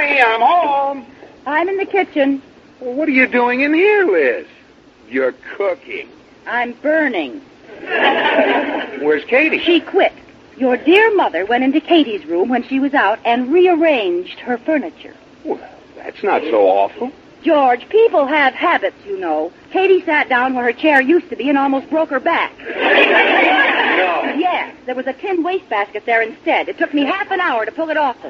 Honey, I'm home. I'm in the kitchen. Well, what are you doing in here, Liz? You're cooking. I'm burning. Where's Katie? She quit. Your dear mother went into Katie's room when she was out and rearranged her furniture. Well, that's not so awful. George, people have habits, you know. Katie sat down where her chair used to be and almost broke her back. No. Yes, there was a tin wastebasket there instead. It took me half an hour to pull it off. Well,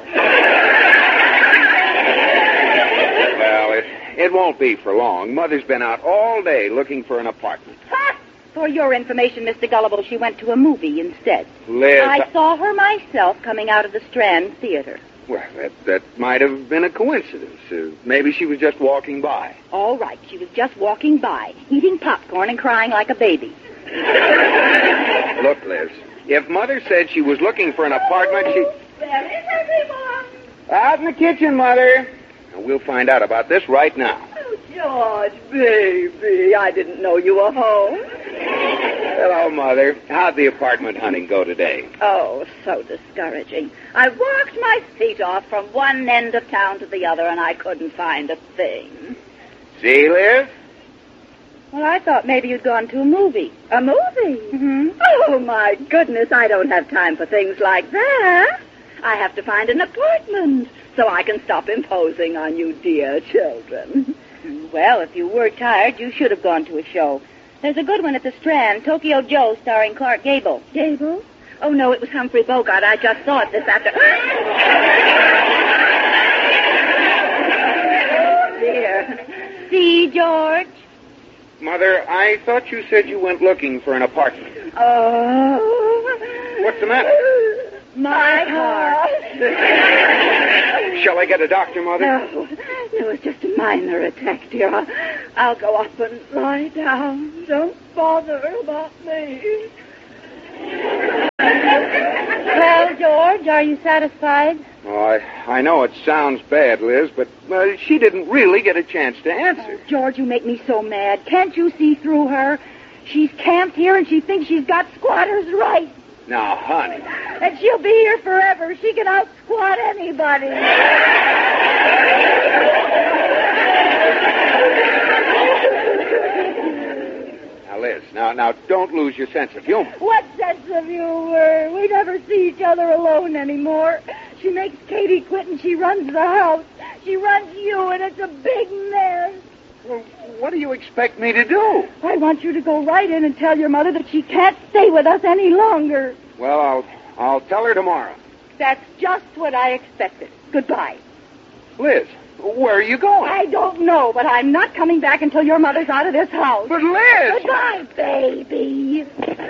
it won't be for long. Mother's been out all day looking for an apartment. Ha! For your information, Mr. Gullible, she went to a movie instead. Liz, I saw her myself coming out of the Strand Theater. Well, that might have been a coincidence. Maybe she was just walking by. All right, she was just walking by, eating popcorn and crying like a baby. Look, Liz, if Mother said she was looking for an apartment, Where is everyone? Out in the kitchen, Mother. And we'll find out about this right now. Oh, George, baby, I didn't know you were home. Hello, Mother. How'd the apartment hunting go today? Oh, so discouraging. I walked my feet off from one end of town to the other, and I couldn't find a thing. See, Liz? Well, I thought maybe you'd gone to a movie. A movie? Mm-hmm. Oh, my goodness, I don't have time for things like that. I have to find an apartment so I can stop imposing on you dear children. Well, if you were tired, you should have gone to a show. There's a good one at the Strand, Tokyo Joe, starring Clark Gable. Gable? Oh, no, it was Humphrey Bogart. I just saw it this afternoon. Oh, dear. See, George? Mother, I thought you said you went looking for an apartment. Oh. What's the matter? My heart. Shall I get a doctor, Mother? No, it's just a minor attack, dear. I'll go up and lie down. Don't bother about me. Well, George, are you satisfied? Oh, I know it sounds bad, Liz, but she didn't really get a chance to answer. Oh, George, you make me so mad. Can't you see through her? She's camped here and she thinks she's got squatters' rights. Now, honey. And she'll be here forever. She can out-squat anybody. Now, Liz, now, don't lose your sense of humor. What sense of humor? We never see each other alone anymore. She makes Katie quit and she runs the house. She runs you, and it's a big mess. Well, what do you expect me to do? I want you to go right in and tell your mother that she can't stay with us any longer. Well, I'll tell her tomorrow. That's just what I expected. Goodbye. Liz, where are you going? I don't know, but I'm not coming back until your mother's out of this house. But Liz! Goodbye, baby.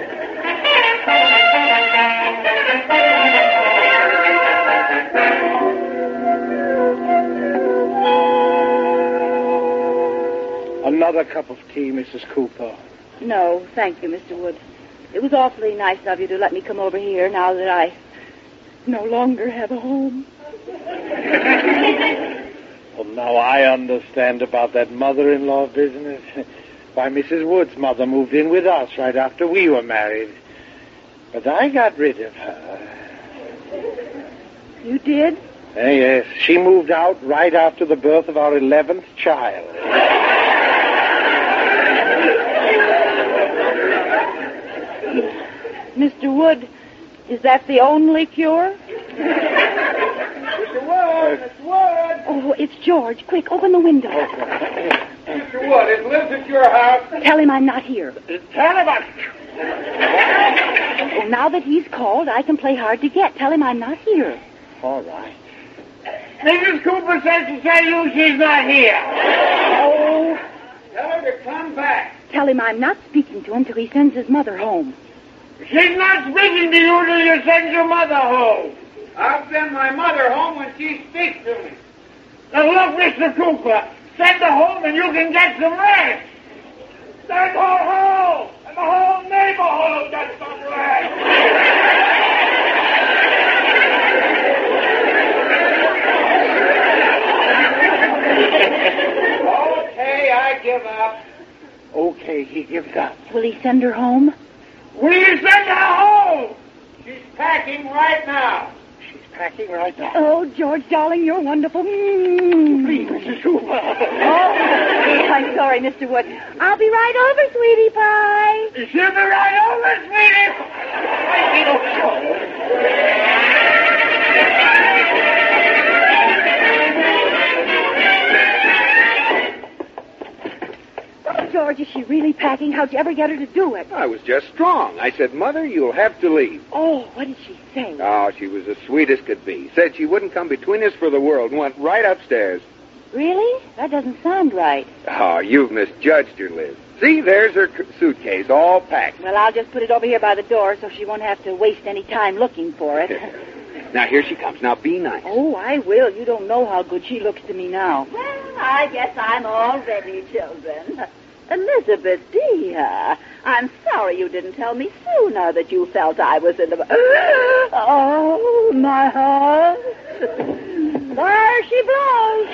Another cup of tea, Mrs. Cooper. No, thank you, Mr. Wood. It was awfully nice of you to let me come over here now that I no longer have a home. Well, now I understand about that mother-in-law business. Why, Mrs. Wood's mother moved in with us right after we were married. But I got rid of her. You did? Yes, she moved out right after the birth of our 11th child. Mr. Wood, is that the only cure? Mr. Wood! Mr. Wood! Oh, it's George. Quick, open the window. Mr. Wood, is Liz at your house? Tell him I'm not here. Tell him Oh, now that he's called, I can play hard to get. Tell him I'm not here. All right. Mrs. Cooper says to tell you she's not here. Oh. Tell her to come back. Tell him I'm not speaking to him till he sends his mother home. She's not speaking to you till you send your mother home. I'll send my mother home when she speaks to me. Now look, Mr. Cooper, send her home and you can get some rest. Send her home, and the whole neighborhood will get some rest. Okay, I give up. Okay, he gives up. Will he send her home? Will you send her home? She's packing right now. She's packing right now. Oh, George, darling, you're wonderful. Please, Mrs. Hoover. Oh, I'm sorry, Mr. Wood. I'll be right over, sweetie pie. She'll be right over, sweetie. George, is she really packing? How'd you ever get her to do it? I was just strong. I said, Mother, you'll have to leave. Oh, what did she say? Oh, she was as sweet as could be. Said she wouldn't come between us for the world and went right upstairs. Really? That doesn't sound right. Oh, you've misjudged her, Liz. See, there's her suitcase, all packed. Well, I'll just put it over here by the door so she won't have to waste any time looking for it. Now, here she comes. Now, be nice. Oh, I will. You don't know how good she looks to me now. Well, I guess I'm all ready, children. Elizabeth, dear, I'm sorry you didn't tell me sooner that you felt I was in the... Oh, my heart. There she blows.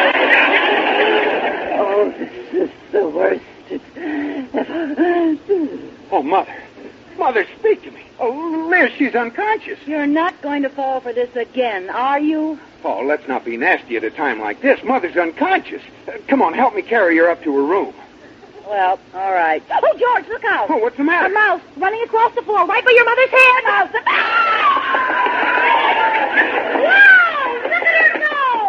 Oh, this is the worst. Oh, Mother. Mother, speak to me. Oh, Liz, she's unconscious. You're not going to fall for this again, are you? Oh, let's not be nasty at a time like this. Mother's unconscious. Come on, help me carry her up to her room. Well, all right. Oh, George, look out. Oh, what's the matter? A mouse running across the floor right by your mother's head. Mouse. Wow! Look at her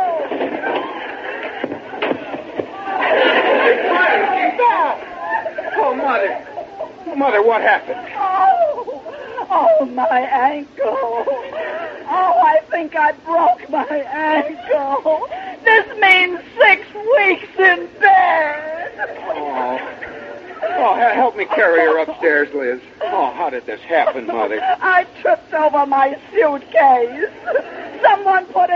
go! Oh, Mother. Mother, what happened? Oh, my ankle. Oh, I think I broke my ankle. This means 6 weeks in bed. Oh, help me carry her upstairs, Liz. Oh, how did this happen, Mother? I tripped over my suitcase. Someone put